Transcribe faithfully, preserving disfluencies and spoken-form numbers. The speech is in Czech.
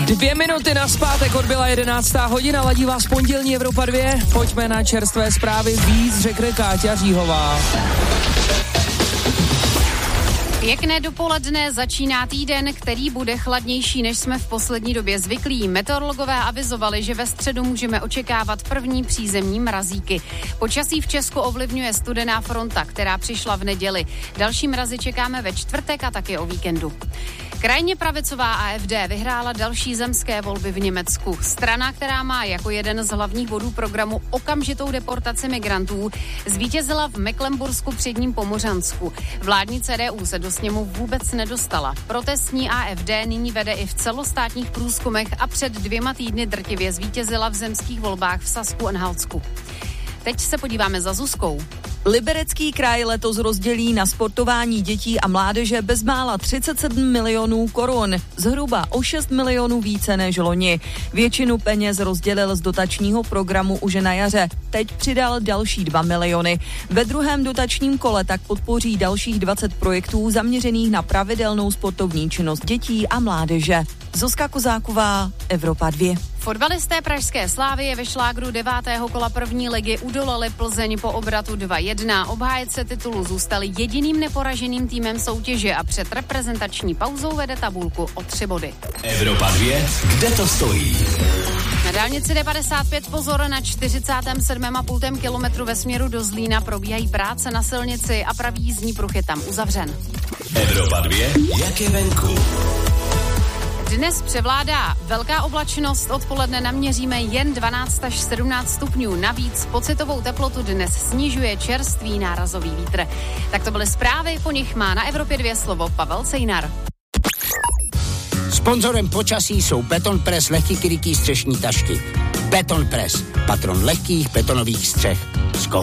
Dvě minuty na zpátek, odbyla jedenáctá hodina, ladí vás pondělní Evropa dva. Pojďme na čerstvé zprávy, víc řekne Káťa Říhová. Pěkné dopoledne, začíná týden, který bude chladnější, než jsme v poslední době zvyklí. Meteorologové avizovali, že ve středu můžeme očekávat první přízemní mrazíky. Počasí v Česku ovlivňuje studená fronta, která přišla v neděli. Další mrazy čekáme ve čtvrtek a taky o víkendu. Krajně pravicová A F D vyhrála další zemské volby v Německu. Strana, která má jako jeden z hlavních bodů programu okamžitou deportaci migrantů, zvítězila v Mecklenbursku předním Pomořansku. Vládní C D U se do sněmu vůbec nedostala. Protestní A F D nyní vede i v celostátních průzkumech a před dvěma týdny drtivě zvítězila v zemských volbách v Sasku-Anhaltsku. Teď se podíváme za Zuzkou. Liberecký kraj letos rozdělí na sportování dětí a mládeže bezmála třicet sedm milionů korun, zhruba o šest milionů více než loni. Většinu peněz rozdělil z dotačního programu už na jaře, teď přidal další dva miliony. Ve druhém dotačním kole tak podpoří dalších dvacet projektů zaměřených na pravidelnou sportovní činnost dětí a mládeže. Zuzka Kozáková, Evropa dva. Fotbalisté pražské Slávie ve šlágru devátého kola první ligy udolali Plzeň po obratu dva jedna. Obhájce titulu zůstali jediným neporaženým týmem soutěže a před reprezentační pauzou vede tabulku o tři body. Evropa dva, kde to stojí? Na dálnici D padesát pět pozor, na čtyřicátém sedmém a půl kilometru ve směru do Zlína probíhají práce na silnici a pravý jízdní pruh je tam uzavřen. Evropa dva, jak je venku? Dnes převládá velká oblačnost, odpoledne naměříme jen dvanáct až sedmnáct stupňů. Navíc pocitovou teplotu dnes snižuje čerstvý nárazový vítr. Tak to byly zprávy, po nich má na Evropě dva slovo Pavel Cejnar. Sponzorem počasí jsou Beton Press lehký krytý střešní tašky. Beton Press, patron lehkých betonových střech. Skoro.